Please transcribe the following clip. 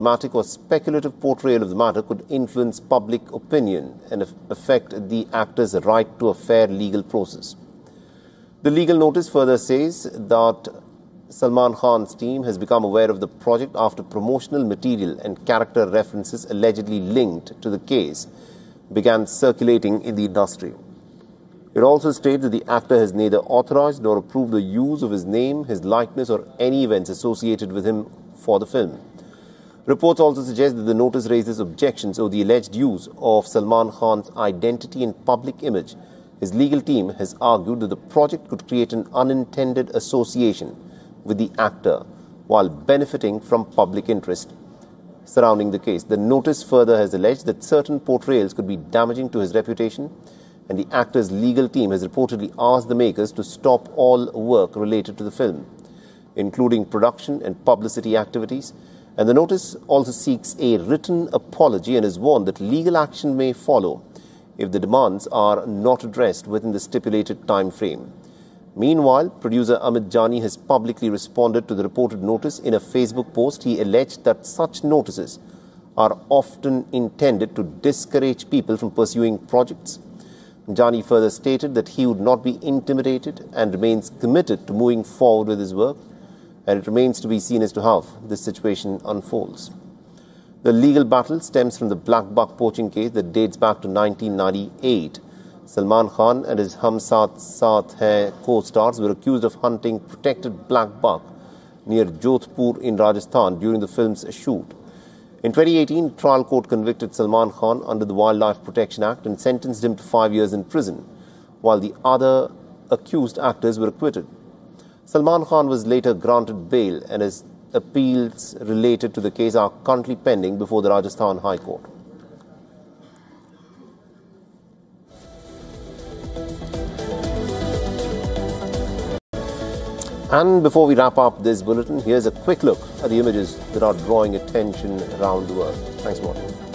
dramatic or speculative portrayal of the matter could influence public opinion and affect the actor's right to a fair legal process. The legal notice further says that Salman Khan's team has become aware of the project after promotional material and character references allegedly linked to the case began circulating in the industry. It also states that the actor has neither authorized nor approved the use of his name, his likeness, or any events associated with him for the film. Reports also suggest that the notice raises objections over the alleged use of Salman Khan's identity and public image. His legal team has argued that the project could create an unintended association with the actor while benefiting from public interest surrounding the case. The notice further has alleged that certain portrayals could be damaging to his reputation, and the actor's legal team has reportedly asked the makers to stop all work related to the film, including production and publicity activities. And the notice also seeks a written apology and has warned that legal action may follow if the demands are not addressed within the stipulated time frame. Meanwhile, producer Amit Jani has publicly responded to the reported notice. In a Facebook post, he alleged that such notices are often intended to discourage people from pursuing projects. Jani further stated that he would not be intimidated and remains committed to moving forward with his work, and it remains to be seen as to how this situation unfolds. The legal battle stems from the black buck poaching case that dates back to 1998. Salman Khan and his Hum Saath Saath Hai co-stars were accused of hunting protected black buck near Jodhpur in Rajasthan during the film's shoot. In 2018, trial court convicted Salman Khan under the Wildlife Protection Act and sentenced him to 5 years in prison, while the other accused actors were acquitted. Salman Khan was later granted bail, and his appeals related to the case are currently pending before the Rajasthan High Court. And before we wrap up this bulletin, here's a quick look at the images that are drawing attention around the world. Thanks for watching.